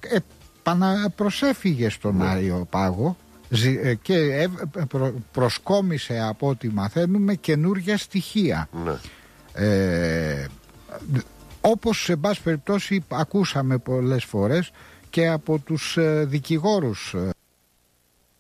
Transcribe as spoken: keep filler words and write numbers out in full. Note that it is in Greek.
επαναπροσέφυγε στον ναι. Άριο Πάγο και προσκόμισε, από ό,τι μαθαίνουμε, καινούργια στοιχεία. Ναι. Ε, όπως σε πάση περιπτώσει ακούσαμε πολλές φορές και από τους δικηγόρους